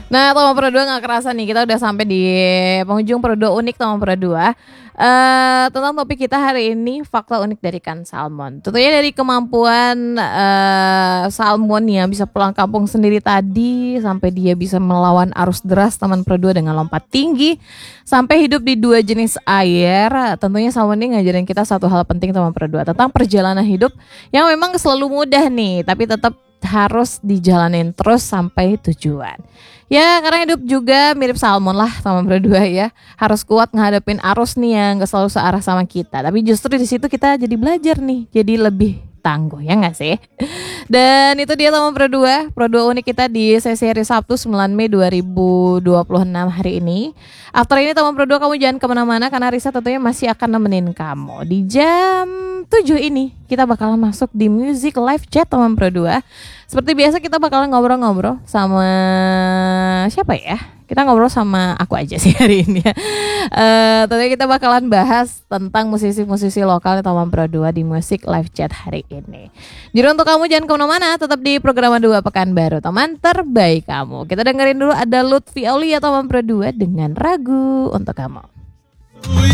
Nah, Toma Pro 2 gak kerasa nih, kita udah sampai di penghujung Pro 2 unik Toma Pro 2. Tentang topik kita hari ini, fakta unik dari ikan salmon. Tentunya dari kemampuan salmon yang bisa pulang kampung sendiri tadi, sampai dia bisa melawan arus deras Taman Pro 2 dengan lompat tinggi, sampai hidup di 2 jenis air. Tentunya salmon ini ngajarin kita satu hal penting Taman Pro 2, tentang perjalanan hidup yang memang selalu mudah nih, tapi tetap harus dijalanin terus sampai tujuan. Ya, karena hidup juga mirip salmon lah sama berdua ya. Harus kuat ngadepin arus nih yang gak selalu searah sama kita. Tapi justru di situ kita jadi belajar nih, jadi lebih tangguh ya nggak sih? Dan itu dia Taman Pro 2 unik kita di sesi hari Sabtu 9 Mei 2026 hari ini. After ini Taman Pro 2 kamu jangan kemana-mana, karena Risa tentunya masih akan nemenin kamu. Di jam 7 ini kita bakalan masuk di Music Live Chat Taman Pro 2. Seperti biasa kita bakalan ngobrol-ngobrol sama siapa ya? Kita ngobrol sama aku aja sih hari ini ya. Tentunya kita bakalan bahas tentang musisi-musisi lokal Taman Pro 2 di Music Live Chat hari ini. Jadi untuk kamu jangan kemana-mana, tetap di program 2 Pekanbaru, teman terbaik kamu. Kita dengerin dulu ada Lutfi Aulia Taman Pro 2 dengan Ragu untuk kamu.